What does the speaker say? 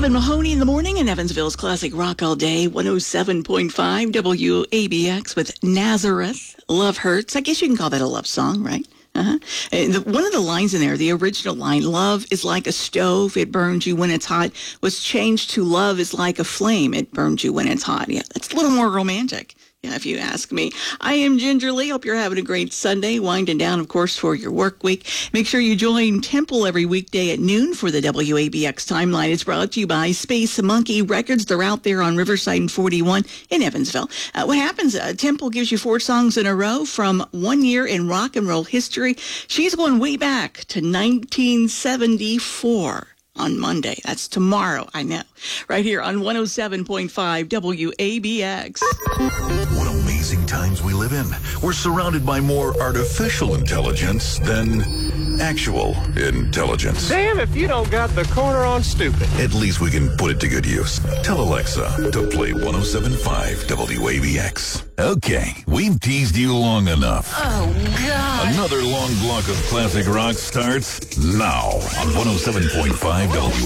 Stephen Mahoney in the morning in Evansville's Classic Rock All Day, 107.5 WABX with Nazareth. Love Hurts. I guess you can call that a love song, right? One of the lines in there, the original line, love is like a stove, it burns you when it's hot, was changed to love is like a flame, it burns you when it's hot. Yeah, that's a little more romantic. Yeah, if you ask me. I am Ginger Lee. Hope you're having a great Sunday. Winding down, of course, for your work week. Make sure you join Temple every weekday at noon for the WABX Timeline. It's brought to you by Space Monkey Records. They're out there on Riverside and 41 in Evansville. What happens, Temple gives you 4 songs in a row from 1 year in rock and roll history. She's going way back to 1974. On Monday. That's tomorrow, I know. Right here on 107.5 WABX. What amazing times we live in. We're surrounded by more artificial intelligence than actual intelligence. Damn if you don't got the corner on stupid. At least we can put it to good use. Tell Alexa to play 107.5 WABX. Okay, we've teased you long enough. Oh, God. Another long block of classic rock starts now on 107.5 WABX.